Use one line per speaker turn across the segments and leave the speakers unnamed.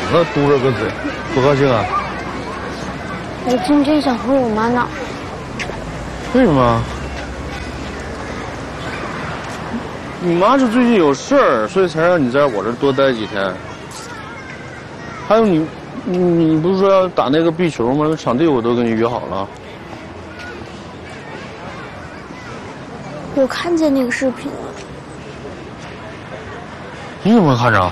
那嘟着个嘴，不高兴啊？
我今天想回我妈那儿。
为什么？你妈是最近有事儿，所以才让你在我这儿多待几天。还有你不是说要打那个壁球吗？那场地我都跟你约好了。
我看见那个视频了。
你怎么会看着？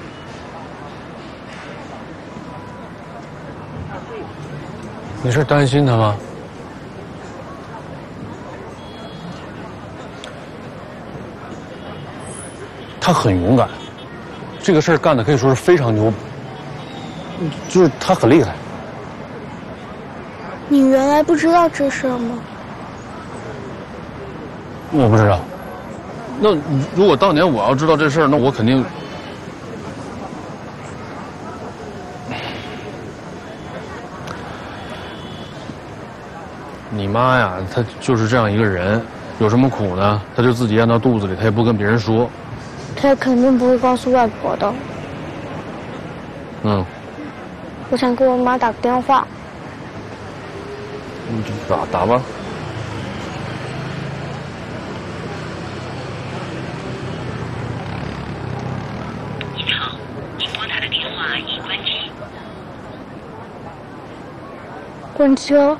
你是担心他吗？他很勇敢，这个事儿干的可以说是非常牛，就是他很厉害。
你原来不知道这事儿吗？
我不知道。那如果当年我要知道这事儿，那我肯定。你妈呀，她就是这样一个人，有什么苦呢，她就自己咽到肚子里，她也不跟别人说。
他肯定不会告诉外婆的。
嗯。
我想给我妈打个电话。
你就打吧。
您好，您拨打的电话已关机。
关机了。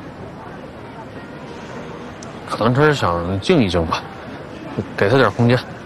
可能他是想静一静吧，给他点空间。